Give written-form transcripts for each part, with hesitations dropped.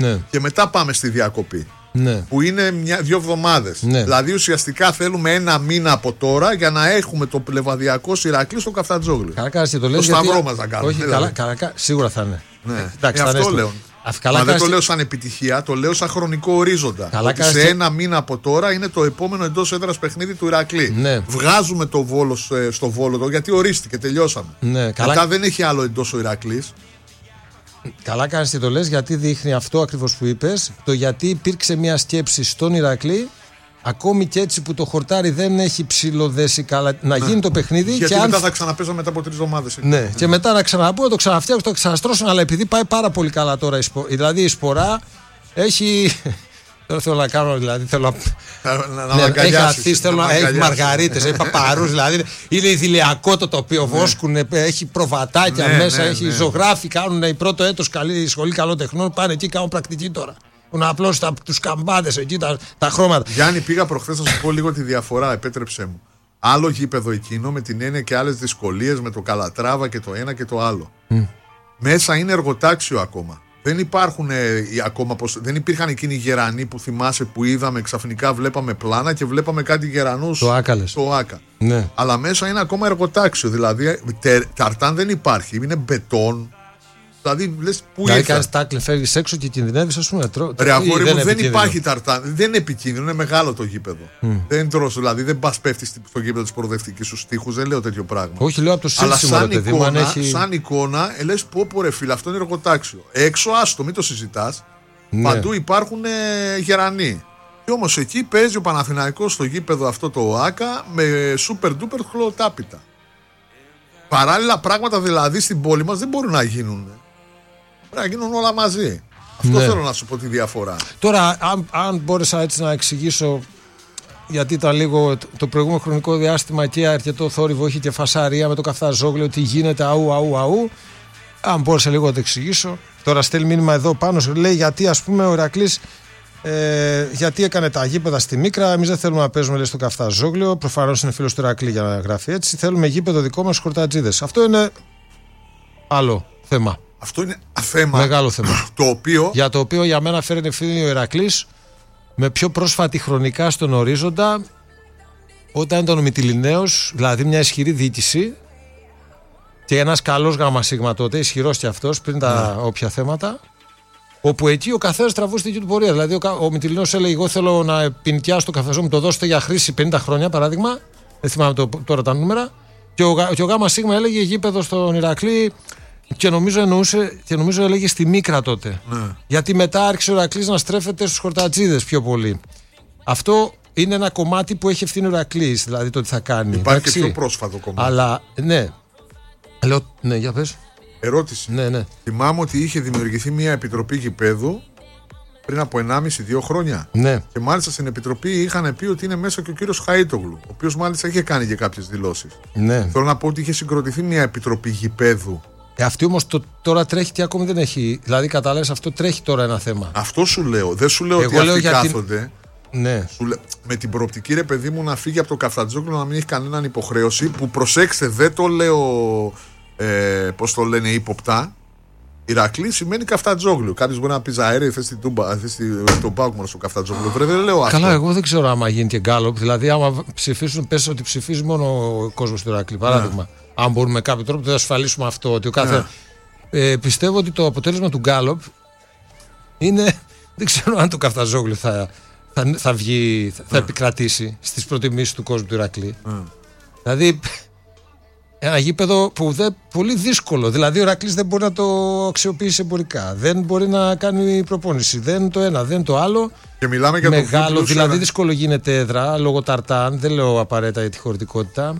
Ναι. Και μετά πάμε στη διακοπή. Ναι. Που είναι 2 εβδομάδες. Ναι. Δηλαδή ουσιαστικά θέλουμε 1 μήνα από τώρα για να έχουμε το Λεβαδιακό Ηρακλή στο Καφτατζόγλιο. Καλά, και το λες σταυρό μας να κάνουμε. Όχι, καλά, σίγουρα θα είναι. Ναι. Εντάξει, Αυτό λέω. Μα δεν το λέω σαν επιτυχία, το λέω σαν χρονικό ορίζοντα. Ότι σε 1 μήνα από τώρα είναι το επόμενο εντός έδρας παιχνίδι του Ηρακλή. Ναι. Βγάζουμε το Βόλο στο Βόλο, γιατί ορίστηκε, τελειώσαμε. Ναι, μετά δεν έχει άλλο εντός ο Ηρακλής. Καλά κάνεις και το λες, γιατί δείχνει αυτό ακριβώς που είπες. Το γιατί υπήρξε μια σκέψη στον Ηρακλή, ακόμη και έτσι που το χορτάρι δεν έχει ψηλοδέσει καλά, να γίνει το παιχνίδι. Γιατί και μετά θα ξαναπέζω μετά από 3 εβδομάδες. Ναι, και μετά να ξαναπώ, το ξαναφτιάξω, το ξαναστρώσω. Αλλά επειδή πάει πάρα πολύ καλά τώρα, δηλαδή η Σπορά έχει. Τώρα θέλω να κάνω, δηλαδή θέλω να έχει αθείς, θέλω να έχει μαργαρίτες, έχει παπαρούς, δηλαδή είναι ιδηλιακό το τοπίο, βόσκουν, έχει προβατάκια μέσα, έχει ζωγράφοι, κάνουν πρώτο έτος καλή σχολή καλών τεχνών, πάνε εκεί, κάνουν πρακτική τώρα. Να απλώς τους καμπάδες εκεί, τα χρώματα. Γιάννη, πήγα προχθές να σου πω λίγο τη διαφορά, επέτρεψέ μου. Άλλο γήπεδο εκείνο με την έννοια και άλλες δυσκολίες με το Καλατράβα και το ένα και το άλλο. Μέσα είναι εργοτάξιο ακόμα. Δεν υπάρχουν ακόμα, δεν υπήρχαν εκείνοι οι γερανοί που θυμάσαι που είδαμε ξαφνικά, βλέπαμε πλάνα και βλέπαμε κάτι γερανούς. Το Άκα λες. Το Άκα. Ναι. Αλλά μέσα είναι ακόμα εργοτάξιο. Δηλαδή ταρτάν δεν υπάρχει, είναι μπετόν. Δηλαδή λες πού ήρθα. Κάνεις τάκλιν, φεύγεις έξω και κινδυνεύεις, ας πούμε. Ρε αγόρι μου, δεν υπάρχει ταρτάν. Δεν είναι επικίνδυνο, είναι μεγάλο το γήπεδο. Δεν τρως, δηλαδή δεν πας πέφτεις στο γήπεδο της προοδευτικής σου τείχους, δεν λέω τέτοιο πράγμα. Όχι, λέω από το σύστημα. Αλλά σαν εικόνα, λες πω ρε φίλε, αυτό είναι εργοτάξιο. Έξω, άστο, μην το συζητάς. Ναι. Παντού υπάρχουν γερανοί. Και όμως εκεί παίζει ο Παναθηναϊκός στο γήπεδο αυτό το ΆΚΑ με super duper χλωτάπιτα. Παράλληλα πράγματα δηλαδή στην πόλη μας δεν μπορούν να γίνουν. Πρέπει να γίνουν όλα μαζί. Αυτό θέλω να σου πω τη διαφορά. Τώρα, αν μπόρεσα έτσι να εξηγήσω, γιατί ήταν λίγο το προηγούμενο χρονικό διάστημα και αρκετό θόρυβο, είχε και φασαρία με το Καφτατζόγλιο, ότι γίνεται αού. Αν μπόρεσα λίγο να το εξηγήσω. Τώρα στέλνει μήνυμα εδώ πάνω, λέει γιατί ας πούμε ο Ηρακλής γιατί έκανε τα γήπεδα στη Μίκρα. Εμείς δεν θέλουμε να παίζουμε, λέει, στο Καφτατζόγλιο. Προφανώς είναι φίλος του Ηρακλή για να γράφει έτσι. Θέλουμε γήπεδο δικό μας χορτατζίδες. Αυτό είναι άλλο θέμα. Αυτό είναι θέμα. Μεγάλο θέμα. Για το οποίο για μένα φέρνει ευθύνη ο Ηρακλής με πιο πρόσφατη χρονικά στον ορίζοντα, όταν ήταν ο Μυτιληναίος, δηλαδή μια ισχυρή διοίκηση και ένας καλός γάμα σίγμα τότε, ισχυρός και αυτός πριν τα όποια θέματα, όπου εκεί ο καθένας τραβούσε τη δική του πορεία. Δηλαδή ο Μυτιληναίος έλεγε: εγώ θέλω να ποινικιάσω το καφεζό μου, το δώσετε για χρήση 50 χρόνια, παράδειγμα. Δεν θυμάμαι τώρα τα νούμερα. Και ο γάμα σίγμα έλεγε γήπεδο στον Ηρακλή. Και νομίζω έλεγε στη Μίκρα τότε. Γιατί μετά άρχισε ο Ηρακλής να στρέφεται στους χορτατζίδες πιο πολύ. Αυτό είναι ένα κομμάτι που έχει ευθύνη ο Ηρακλής, δηλαδή το τι θα κάνει. Υπάρχει και πιο πρόσφατο κομμάτι. Αλλά ναι, για πες. Ερώτηση. Ναι. Θυμάμαι ότι είχε δημιουργηθεί μια επιτροπή γηπέδου πριν από 1,5-2 χρόνια. Ναι. Και μάλιστα στην επιτροπή είχαν πει ότι είναι μέσα και ο κύριος Χαΐτογλου, ο οποίος μάλιστα είχε κάνει και κάποιες δηλώσεις. Ναι. Θέλω να πω ότι είχε συγκροτηθεί μια επιτροπή γηπέδου. Αυτή όμως τώρα τρέχει και ακόμη δεν έχει. Δηλαδή, καταλάβεις, αυτό τρέχει τώρα ένα θέμα. Αυτό σου λέω. Δεν σου λέω ότι αυτοί κάθονται. Ναι. Με την προοπτική, ρε παιδί μου, να φύγει από το Καφτατζόγλιο, να μην έχει κανέναν υποχρέωση. Που προσέξτε, δεν το λέω. Πώς το λένε, ύποπτα. Ηρακλή σημαίνει Καφτατζόγλιο. Κάποιος μπορεί να πει αέρι, θες τον Πάουκμαν στο Καφτατζόγλιο. Δεν λέω αυτό. Καλά, εγώ δεν ξέρω άμα γίνει και γκάλωπ. Δηλαδή, άμα ψηφίσουν, πες ότι ψηφίζει μόνο ο κόσμος του Ηρακλή. Παράδειγμα. Αν μπορούμε με κάποιο τρόπο να ασφαλίσουμε αυτό. Ότι ο κάθε... πιστεύω ότι το αποτέλεσμα του γκάλωπ είναι. Δεν ξέρω αν το Καφτατζόγλιο θα βγει, θα επικρατήσει στις προτιμήσεις του κόσμου του Ηρακλή. Δηλαδή. Ένα γήπεδο που πολύ δύσκολο. Δηλαδή ο Ηρακλής δεν μπορεί να το αξιοποιήσει εμπορικά. Δεν μπορεί να κάνει προπόνηση. Δεν το ένα, δεν το άλλο. Και μιλάμε για μεγάλο, το δηλαδή δύσκολο γίνεται έδρα λόγω ταρτάν. Δεν λέω απαραίτητα για τη χωρητικότητα.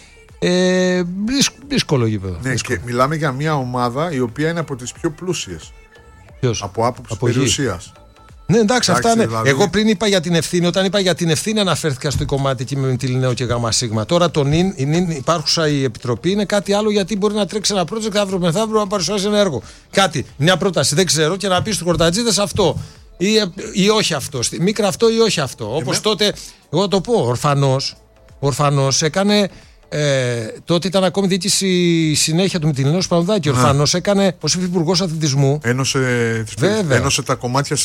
Δύσκολο γήπεδο. Ναι, δύσκολο. Και μιλάμε για μια ομάδα η οποία είναι από τις πιο πλούσιες. Ποιος? Από άποψη περιουσίας. Ναι, εντάξει, αυτά είναι. Δηλαδή... Εγώ πριν είπα για την ευθύνη, όταν είπα για την ευθύνη αναφέρθηκα στο κομμάτι εκεί με Μυτιληναίο και Γάμα Σίγμα. Τώρα η υπάρχουσα η επιτροπή είναι κάτι άλλο, γιατί μπορεί να τρέξει ένα project αύριο μεθαύριο να παρουσιάσει ένα έργο. Κάτι, μια πρόταση, δεν ξέρω, και να πει στους χορτατζίδες αυτό ή όχι αυτό. Στη Μίκρα αυτό ή όχι αυτό. Όπως τότε, εγώ το πω, ορφανός έκανε τότε ήταν ακόμη διοίκηση συνέχεια του Μυτιληναίου Πανουδάκη. Ο Ορφανός έκανε ως υφυπουργός αθλητισμού. Ένωσε τα κομμάτια